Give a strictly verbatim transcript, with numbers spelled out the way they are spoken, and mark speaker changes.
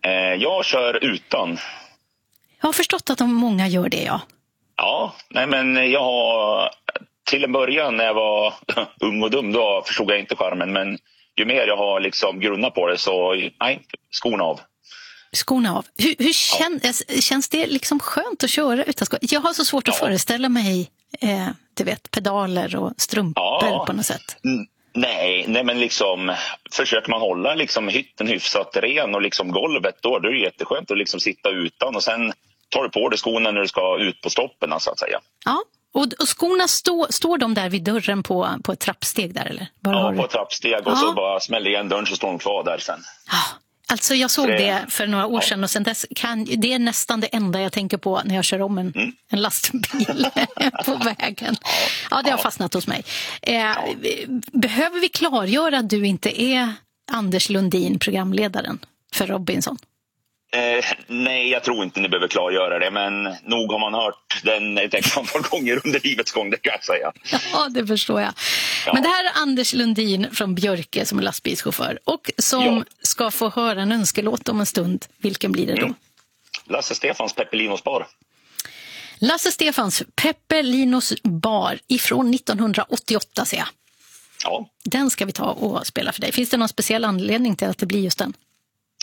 Speaker 1: Eh, jag kör utan.
Speaker 2: Jag har förstått att de många gör det, ja.
Speaker 1: Ja, nej men jag har till en början när jag var ung och dum, då förstod jag inte charmen. Men ju mer jag har liksom grunnat på det så, nej, skorna av.
Speaker 2: Skorna av. Hur, hur känns, ja. känns det liksom skönt att köra utan skor? Jag har så svårt att ja. föreställa mig, eh, du vet, pedaler och strumpor ja. på något sätt.
Speaker 1: Mm. Nej, nej, men liksom försöker man hålla liksom hytten hyfsat ren och liksom golvet, då, då är det jätteskönt att liksom sitta utan och sen tar du på dig skorna när du ska ut på stoppen, så att säga.
Speaker 2: Ja, och, och skorna stå, står de där vid dörren på, på ett trappsteg där, eller? Bara
Speaker 1: ja, på ett trappsteg och ja. så bara smäller igen dörren så står de kvar där sen.
Speaker 2: Ja. Alltså jag såg det, det för några år ja. sedan och sen dess kan, det är nästan det enda jag tänker på när jag kör om en, mm. en lastbil på vägen. Ja, det har ja. fastnat hos mig. Eh, ja. Behöver vi klargöra att du inte är Anders Lundin, programledaren för Robinson?
Speaker 1: Eh, nej, jag tror inte ni behöver klargöra det, men nog har man hört den ett antal gånger under livets gång, det kan jag säga.
Speaker 2: Ja, det förstår jag. Ja. Men det här är Anders Lundin från Björke som är lastbilschaufför och som ja. ska få höra en önskelåt om en stund. Vilken blir det då? Mm.
Speaker 1: Lasse Stefans Peppelinos bar.
Speaker 2: Lasse Stefans Peppelinos bar ifrån nittonhundraåttioåtta, ser jag.
Speaker 1: Ja.
Speaker 2: Den ska vi ta och spela för dig. Finns det någon speciell anledning till att det blir just den?